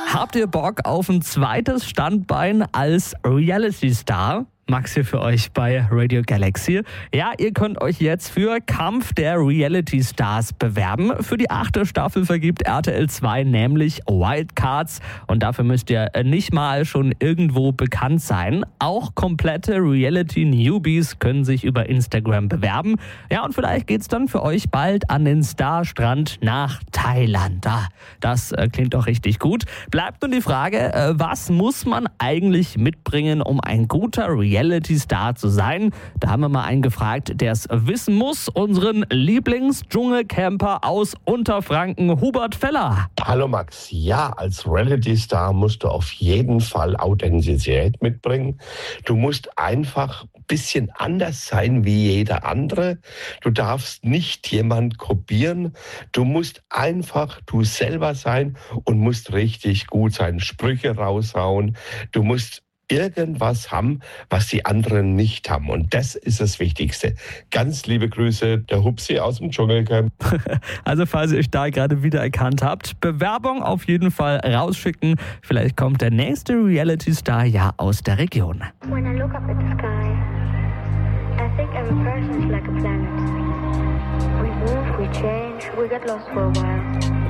Habt ihr Bock auf ein zweites Standbein als Reality Star? Max hier für euch bei Radio Galaxy. Ja, ihr könnt euch jetzt für Kampf der Reality Stars bewerben. Für die 8. Staffel vergibt RTL 2 nämlich Wildcards und dafür müsst ihr nicht mal schon irgendwo bekannt sein. Auch komplette Reality-Newbies können sich über Instagram bewerben. Ja, und vielleicht geht's dann für euch bald an den Starstrand nach Thailand. Das klingt doch richtig gut. Bleibt nun die Frage, was muss man eigentlich mitbringen, um ein guter Reality-Star zu sein? Da haben wir mal einen gefragt, der es wissen muss. Unseren Lieblings-Dschungelcamper aus Unterfranken, Hubert Feller. Hallo Max. Ja, als Reality-Star musst du auf jeden Fall Authentizität mitbringen. Du musst einfach ein bisschen anders sein wie jeder andere. Du darfst nicht jemand kopieren. Du musst einfach du selber sein und musst richtig gut sein. Sprüche raushauen. Du musst irgendwas haben, was die anderen nicht haben. Und das ist das Wichtigste. Ganz liebe Grüße, der Hupsi aus dem Dschungelcamp. Also falls ihr euch da gerade wiedererkannt habt, Bewerbung auf jeden Fall rausschicken. Vielleicht kommt der nächste Reality-Star ja aus der Region. When I look up at the sky, I think every person's like a planet. We move, we change, we get lost for a while.